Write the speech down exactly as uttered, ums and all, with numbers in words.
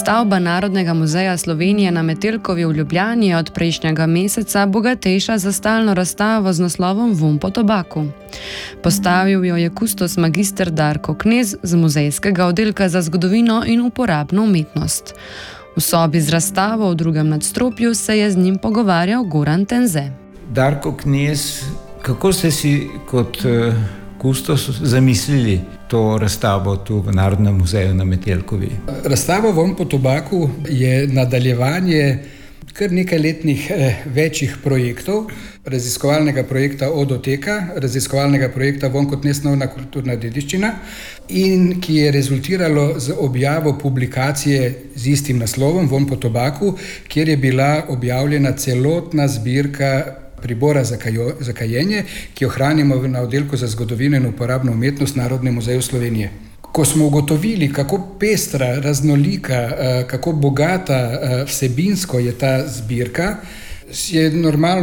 Stavba Narodnega muzeja Slovenije na Metelkovi v Ljubljani je od prejšnjega meseca bogatejša za stalno razstavo z naslovom Vonj po tobaku. Postavil jo je kustos magister Darko Knez z Muzejskega oddelka za zgodovino in uporabno umetnost. V sobi z razstavo v drugem nadstropju se je z njim pogovarjal Goran Tenze. Darko Knez, kako ste si kot kustos zamislili to razstavo tu v Narodnem muzeju na Metelkovi? Razstava Vonj po tobaku je nadaljevanje kar nekaj letnih eh, večjih projektov, raziskovalnega projekta Odoteka, raziskovalnega projekta Vonj kot nesnovna kulturna dediščina, in ki je rezultiralo z objavo publikacije z istim naslovom Vonj po tobaku, kjer je bila objavljena celotna zbirka pribora za, kajo, za kajenje, ki jo hranimo na oddelku za zgodovino in uporabno umetnost Narodnem muzeju Slovenije. Ko smo ugotovili, kako pestra, raznolika, kako bogata vsebinsko je ta zbirka, je normalno